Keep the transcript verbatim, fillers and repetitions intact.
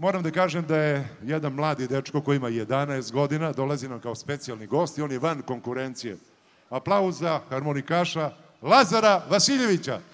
Moram da kažem da je jedan mladi dečko koji ima jedanaest godina, dolazi nam kao specijalni gost i on je van konkurencije. Aplauz za harmonikaša Lazara Vasiljevića.